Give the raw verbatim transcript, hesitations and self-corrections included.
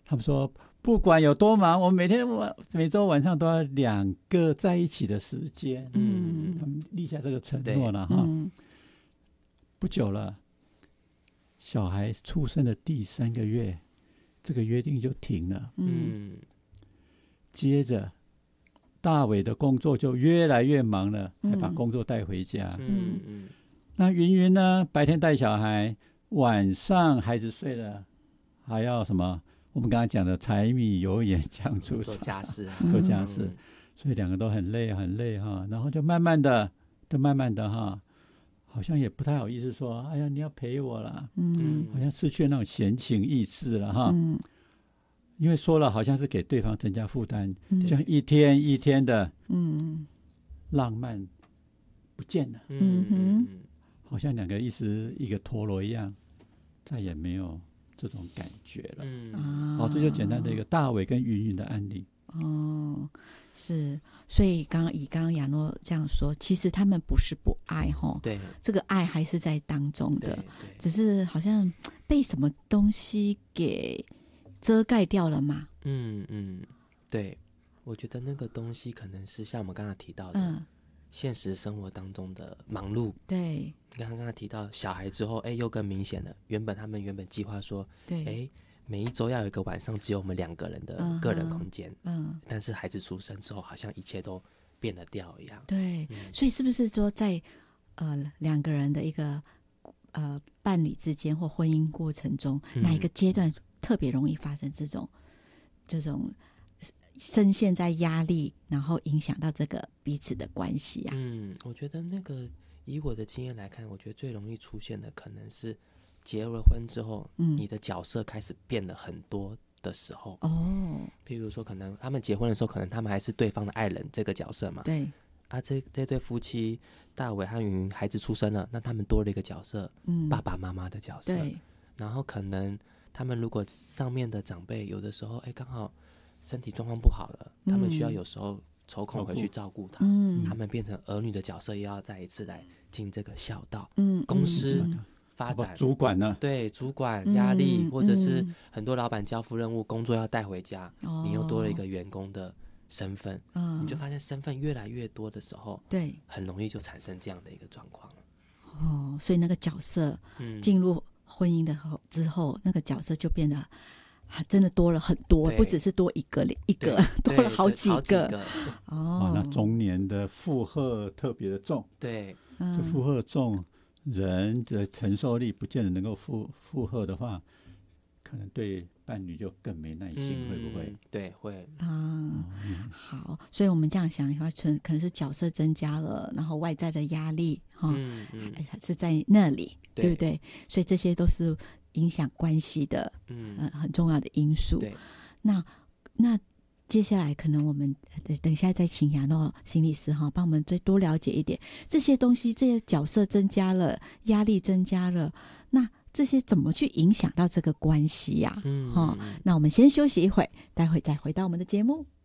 他们说不管有多忙，我们每天晚每周晚上都要两个在一起的时间。嗯，他们立下这个承诺了哈。嗯，不久了，小孩出生的第三个月，这个约定就停了。嗯，接着大伟的工作就越来越忙了，还把工作带回家。嗯嗯，那云云呢？白天带小孩，晚上孩子睡了，还要什么？我们刚才讲的柴米油盐酱醋茶， 做家事， 做家事，嗯、所以两个都很累很累哈。然后就慢慢的，就慢慢的哈，好像也不太好意思说，哎呀，你要陪我啦，嗯，好像失去那种闲情逸致了哈。嗯，因为说了好像是给对方增加负担，嗯、就像一天一天的，嗯，浪漫不见了，嗯哼，好像两个一直一个陀螺一样，再也没有这种感觉了。嗯，好，这就简单的一个大伟跟云云的案例。 哦，是，所以刚刚以刚刚亚诺这样说，其实他们不是不爱哈， 对， 这个爱还是在当中的，只是好像被什么东西给遮盖掉了嘛。 嗯嗯，对，我觉得那个东西可能是像我们刚刚提到的，嗯，现实生活当中的忙碌。 对， 刚刚刚提到小孩之后，哎，又更明显了。原本他们原本计划说， 对， 哎，每一周要有一个晚上只有我们两个人的个人空间，嗯，但是孩子出生之后，好像一切都变了调一样。 对，嗯、所以是不是说在呃两个人的一个呃伴侣之间或婚姻过程中，嗯、哪一个阶段特别容易发生这种这种深陷在压力，然后影响到这个彼此的关系啊？ 嗯，我觉得那个以我的经验来看，我觉得最容易出现的可能是结了婚之后，嗯、你的角色开始变了很多的时候。哦，譬如说，可能他们结婚的时候，可能他们还是对方的爱人这个角色嘛。 对。 啊，这这对夫妻大伟和云云孩子出生了，那他们多了一个角色，嗯、爸爸妈妈的角色。 对。 然后可能他们如果上面的长辈有的时候，哎，刚好身体状况不好了，嗯、他们需要有时候抽空回去照顾他，嗯、他们变成儿女的角色，又要再一次来尽这个孝道。嗯，公司发展， 主管呢？ 对，主管压力，嗯、或者是很多老板交付任务，工作要带回家，哦、你又多了一个员工的身份，嗯、你就发现身份越来越多的时候， 对， 很容易就产生这样的一个状况了。 哦，所以那个角色进入婚姻的后之后，那个角色就变得真的多了很多，不只是多一个一个，多了好几个。 几个哦，那中年的负荷特别的重， 对， 这负荷重，人的承受力不见得能够负负荷的话，可能对伴侣就更没耐心，嗯、会不会？ 对，会啊。嗯、好，所以我们这样想的话，可能是角色增加了，然后外在的压力哈，嗯嗯、是在那里， 对, 对不对？所以这些都是影响关系的，嗯、呃，很重要的因素。 对， 那那接下来可能我们等一下再请亚诺心理师哈，帮我们再多了解一点这些东西，这些角色增加了，压力增加了，那这些怎么去影响到这个关系呀、啊？嗯，那我们先休息一会，待会再回到我们的节目。